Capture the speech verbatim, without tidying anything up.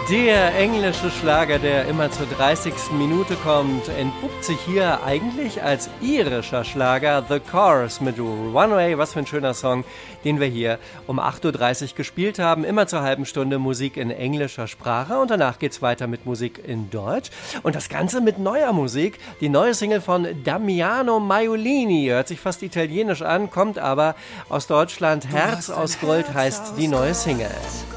Der englische Schlager, der immer zur dreißigsten Minute kommt, entpuppt sich hier eigentlich als irischer Schlager. The Chorus mit Runaway, was für ein schöner Song, den wir hier um acht Uhr dreißig gespielt haben. Immer zur halben Stunde Musik in englischer Sprache und danach geht's weiter mit Musik in Deutsch. Und das Ganze mit neuer Musik. Die neue Single von Damiano Maiolini hört sich fast italienisch an, kommt aber aus Deutschland. Herz aus Gold heißt die neue Single.